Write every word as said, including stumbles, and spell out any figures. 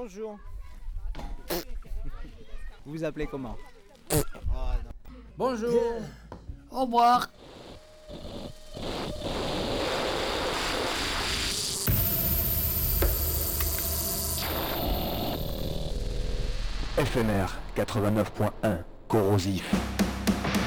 Bonjour. Vous vous appelez comment? Bonjour. Au revoir. F M R quatre-vingt-neuf point un, corrosif.